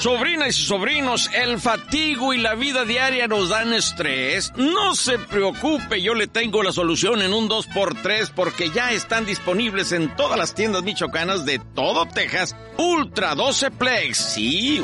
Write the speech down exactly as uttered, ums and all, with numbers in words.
Sobrinas y sobrinos, el fatigo y la vida diaria nos dan estrés. No se preocupe, yo le tengo la solución en un dos por tres porque ya están disponibles en todas las tiendas michoacanas de todo Texas. Ultra doce Plex, sí,